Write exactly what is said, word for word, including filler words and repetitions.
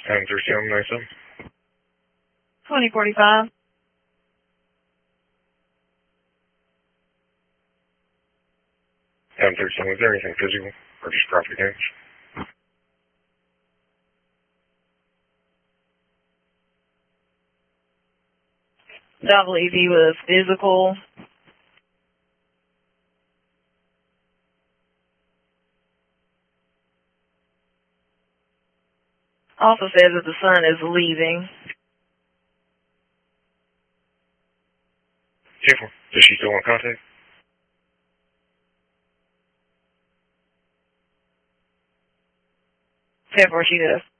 ten thirty-seven ninety-seven. twenty forty-five. ten thirty-seven, is there anything physical or just property damage? I believe he was physical. Also says that the son is leaving. Careful. Does she still want contact? Therefore, she does.